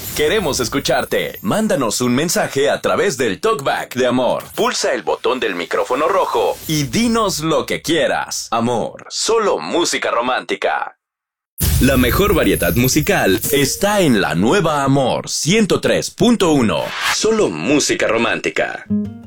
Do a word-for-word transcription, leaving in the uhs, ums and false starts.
Queremos escucharte. Mándanos un mensaje a través del Talkback de Amor. Pulsa el botón del micrófono rojo y dinos lo que quieras. Amor, solo música romántica. La mejor variedad musical está en la nueva Amor ciento tres punto uno. Solo música romántica.